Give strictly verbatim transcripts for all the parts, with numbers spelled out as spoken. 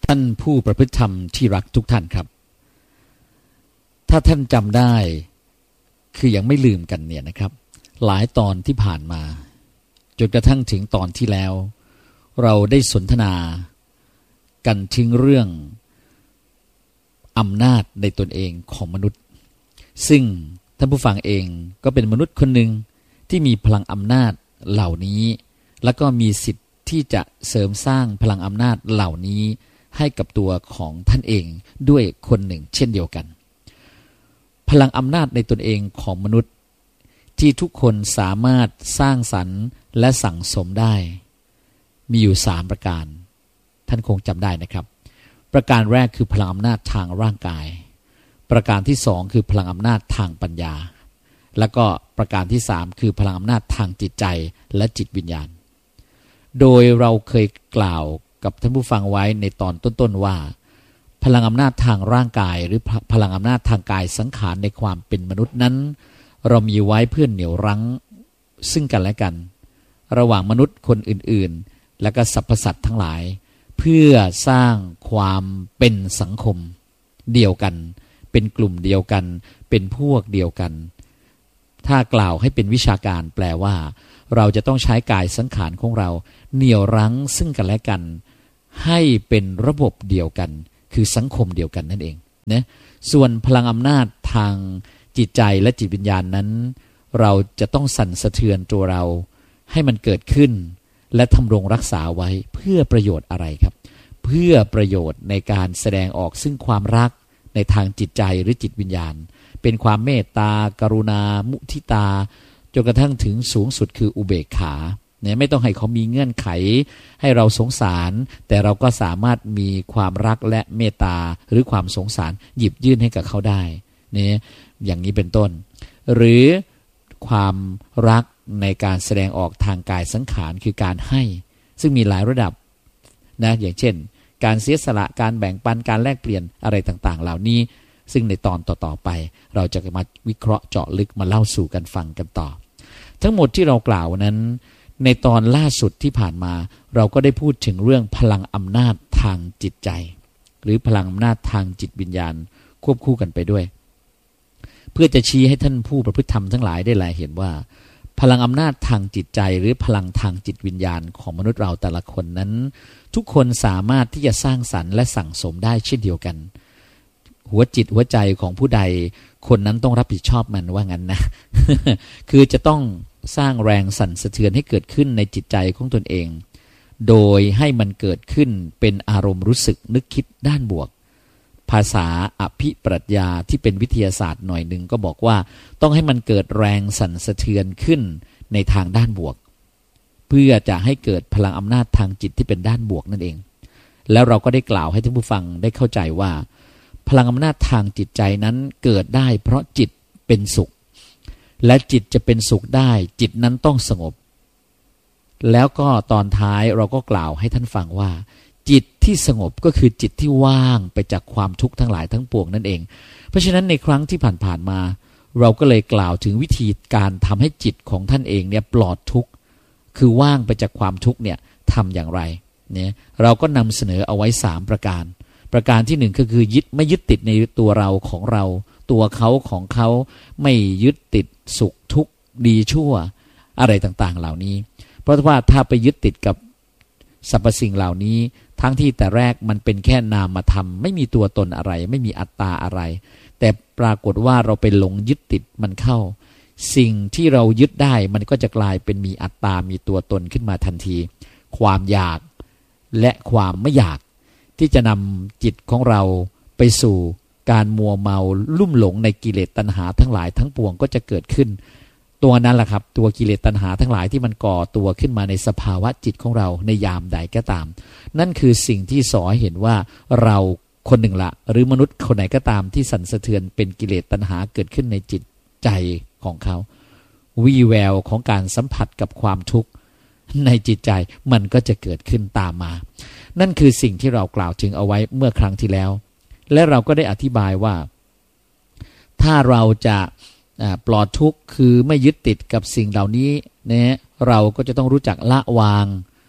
ท่านผู้ประพฤติธรรมที่รักทุกท่านครับถ้าท่านจำได้คือยังไม่ลืมกันเนี่ยนะครับหลายตอนที่ผ่านมาจนกระทั่งถึงตอนที่แล้วเราได้สนทนากันถึงเรื่องอำนาจในตนเองของมนุษย์ซึ่งท่านผู้ฟังเองก็เป็นมนุษย์คนหนึ่งที่มีพลังอำนาจเหล่านี้แล้วก็มีสิทธิ์ที่จะเสริมสร้างพลังอำนาจเหล่านี้ให้กับตัวของท่านเองด้วยคนหนึ่งเช่นเดียวกันพลังอำนาจในตนเองของมนุษย์ที่ทุกคนสามารถสร้างสรรค์และสั่งสมได้มีอยู่สามประการท่านคงจำได้นะครับประการแรกคือพลังอำนาจทางร่างกายประการที่สองคือพลังอำนาจทางปัญญาแล้วก็ประการที่สามคือพลังอำนาจทางจิตใจและจิตวิญญาณโดยเราเคยกล่าวกับท่านผู้ฟังไว้ในตอนต้นๆว่าพลังอำนาจทางร่างกายหรือพลังอำนาจทางกายสังขารในความเป็นมนุษย์นั้นเรามีไว้เพื่อเหนี่ยวรั้งซึ่งกันและกันระหว่างมนุษย์คนอื่นๆและก็สรรพสัตว์ทั้งหลายเพื่อสร้างความเป็นสังคมเดียวกันเป็นกลุ่มเดียวกันเป็นพวกเดียวกันถ้ากล่าวให้เป็นวิชาการแปลว่าเราจะต้องใช้กายสังขารของเราเหนี่ยวรั้งซึ่งกันและกันให้เป็นระบบเดียวกันคือสังคมเดียวกันนั่นเองนะส่วนพลังอำนาจทางจิตใจและจิตวิญญาณนั้นเราจะต้องสั่นสะเทือนตัวเราให้มันเกิดขึ้นและทำรงรักษาไว้เพื่อประโยชน์อะไรครับเพื่อประโยชน์ในการแสดงออกซึ่งความรักในทางจิตใจหรือจิตวิญญาณเป็นความเมตตากรุณามุทิตาจนกระทั่งถึงสูงสุดคืออุเบกขาเนี่ยไม่ต้องให้เขามีเงื่อนไขให้เราสงสารแต่เราก็สามารถมีความรักและเมตตาหรือความสงสารหยิบยื่นให้กับเขาได้เนี่ยอย่างนี้เป็นต้นหรือความรักในการแสดงออกทางกายสังขารคือการให้ซึ่งมีหลายระดับนะอย่างเช่นการเสียสละการแบ่งปันการแลกเปลี่ยนอะไรต่างๆเหล่านี้ซึ่งในตอนต่อๆไปเราจะมาวิเคราะห์เจาะลึกมาเล่าสู่กันฟังกันต่อทั้งหมดที่เรากล่าวนั้นในตอนล่าสุดที่ผ่านมาเราก็ได้พูดถึงเรื่องพลังอำนาจทางจิตใจหรือพลังอำนาจทางจิตวิญญาณควบคู่กันไปด้วยเพื่อจะชี้ให้ท่านผู้ประพฤติธรรมทั้งหลายได้แลเห็นว่าพลังอำนาจทางจิตใจหรือพลังทางจิตวิญญาณของมนุษย์เราแต่ละคนนั้นทุกคนสามารถที่จะสร้างสรรค์และสั่งสมได้เช่นเดียวกันหัวจิตหัวใจของผู้ใดคนนั้นต้องรับผิดชอบมันว่างั้นนะ คือจะต้องสร้างแรงสั่นสะเทือนให้เกิดขึ้นในจิตใจของตนเองโดยให้มันเกิดขึ้นเป็นอารมณ์รู้สึกนึกคิดด้านบวกภาษาอภิปรัชญาที่เป็นวิทยาศาสตร์หน่อยหนึ่งก็บอกว่าต้องให้มันเกิดแรงสั่นสะเทือนขึ้นในทางด้านบวกเพื่อจะให้เกิดพลังอำนาจทางจิตที่เป็นด้านบวกนั่นเองแล้วเราก็ได้กล่าวให้ท่านผู้ฟังได้เข้าใจว่าพลังอำนาจทางจิตใจนั้นเกิดได้เพราะจิตเป็นสุขและจิตจะเป็นสุขได้จิตนั้นต้องสงบแล้วก็ตอนท้ายเราก็กล่าวให้ท่านฟังว่าจิตที่สงบก็คือจิตที่ว่างไปจากความทุกข์ทั้งหลายทั้งปวงนั่นเองเพราะฉะนั้นในครั้งที่ผ่านๆมาเราก็เลยกล่าวถึงวิธีการทำให้จิตของท่านเองเนี่ยปลอดทุกข์คือว่างไปจากความทุกข์เนี่ยทำอย่างไรเนี่ยเราก็นำเสนอเอาไว้สามประการประการที่หนึ่งก็คือยึดไม่ยึดติดในตัวเราของเราตัวเขาของเขาไม่ยึดติดสุขทุกข์ดีชั่วอะไรต่างๆเหล่านี้เพราะว่าถ้าไปยึดติดกับสรรพสิ่งเหล่านี้ทั้งที่แต่แรกมันเป็นแค่นามธรรมไม่มีตัวตนอะไรไม่มีอัตตาอะไรแต่ปรากฏว่าเราไปหลงยึดติดมันเข้าสิ่งที่เรายึดได้มันก็จะกลายเป็นมีอัตตามีตัวตนขึ้นมาทันทีความอยากและความไม่อยากที่จะนำจิตของเราไปสู่การมัวเมาลุ่มหลงในกิเลสตัณหาทั้งหลายทั้งปวงก็จะเกิดขึ้นตัวนั้นแหละครับตัวกิเลสตัณหาทั้งหลายที่มันก่อตัวขึ้นมาในสภาวะจิตของเราในยามใดก็ตามนั่นคือสิ่งที่สอนให้เห็นว่าเราคนหนึ่งละหรือมนุษย์คนไหนก็ตามที่สั่นสะเทือนเป็นกิเลสตัณหาเกิดขึ้นในจิตใจของเขาวี่แววของการสัมผัสกับความทุกข์ในจิตใจมันก็จะเกิดขึ้นตามมานั่นคือสิ่งที่เรากล่าวถึงเอาไว้เมื่อครั้งที่แล้วและเราก็ได้อธิบายว่าถ้าเราจะปลอดทุกข์คือไม่ยึดติดกับสิ่งเหล่านี้นะเราก็จะต้องรู้จักละวาง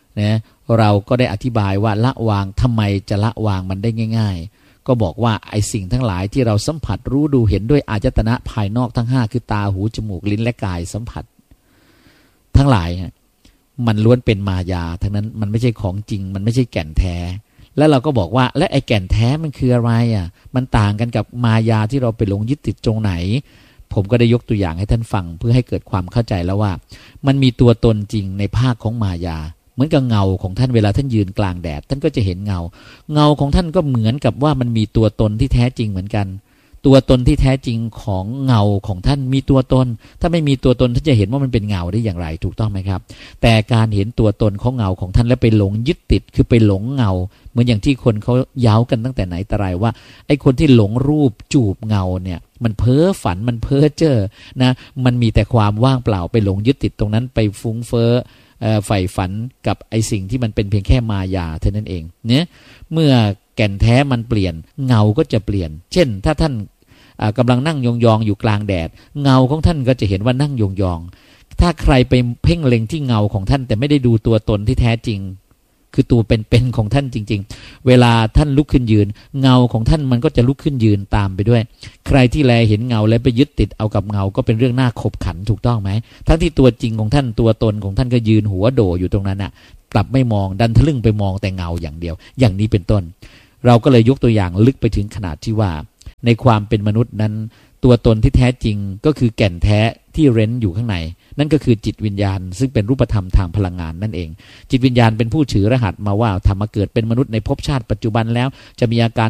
นะเราก็ได้อธิบายว่าละวางทำไมจะละวางมันได้ง่ายๆก็บอกว่าไอ้สิ่งทั้งหลายที่เราสัมผัสรู้ดูเห็นด้วยอายตนะภายนอกทั้งห้าคือตาหูจมูกลิ้นและกายสัมผัสทั้งหลายมันล้วนเป็นมายาทั้งนั้นมันไม่ใช่ของจริงมันไม่ใช่แก่นแท้แล้วเราก็บอกว่าและไอ้แก่นแท้มันคืออะไรอ่ะมันต่างกันกับมายาที่เราไปหลงยึดติดตรงไหนผมก็ได้ยกตัวอย่างให้ท่านฟังเพื่อให้เกิดความเข้าใจแล้วว่ามันมีตัวตนจริงในภาคของมายาเหมือนกับเงาของท่านเวลาท่านยืนกลางแดดท่านก็จะเห็นเงาเงาของท่านก็เหมือนกับว่ามันมีตัวตนที่แท้จริงเหมือนกันตัวตนที่แท้จริงของเงาของท่านมีตัวตนถ้าไม่มีตัวตนท่านจะเห็นว่ามันเป็นเงาได้อย่างไรถูกต้องไหมครับแต่การเห็นตัวตนของเงาของท่านแล้วไปหลงยึดติดคือไปหลงเงาเหมือนอย่างที่คนเขาเย้ากันตั้งแต่ไหนแต่ไรว่าไอ้คนที่หลงรูปจูบเงาเนี่ยมันเพ้อฝันมันเพ้อเจ้อนะมันมีแต่ความว่างเปล่าไปหลงยึดติดตรงนั้นไปฟุ้งเฟ้อใฝ่ฝันกับไอ้สิ่งที่มันเป็นเพียงแค่มายาเท่านั้นเองเนี่ยเมื่อแก่นแท้มันเปลี่ยนเงาก็จะเปลี่ยนเช่นถ้าท่านกำลังนั่งยองๆอยู่กลางแดดเงาของท่านก็จะเห็นว่านั่งยองๆถ้าใครไปเพ่งเล็งที่เงาของท่านแต่ไม่ได้ดูตัวตนที่แท้จริงคือตัวเป็นๆของท่านจริงๆเวลาท่านลุกขึ้นยืนเงาของท่านมันก็จะลุกขึ้นยืนตามไปด้วยใครที่แลเห็นเงาแล้วไปยึดติดเอากับเงาก็เป็นเรื่องน่าขบขันถูกต้องไหมทั้งที่ตัวจริงของท่านตัวตนของท่านก็ยืนหัวโดอยู่ตรงนั้นน่ะกลับไม่มองดันทะลึ่งไปมองแต่เงาอย่างเดียวอย่างนี้เป็นต้นเราก็เลยยกตัวอย่างลึกไปถึงขนาดที่ว่าในความเป็นมนุษย์นั้นตัวตนที่แท้จริงก็คือแก่นแท้ที่เร้นอยู่ข้างในนั่นก็คือจิตวิญญาณซึ่งเป็นรูปธรรมทางพลังงานนั่นเองจิตวิญญาณเป็นผู้ถือรหัสมาว่าทำมาเกิดเป็นมนุษย์ในภพชาติปัจจุบันแล้วจะมีอาการ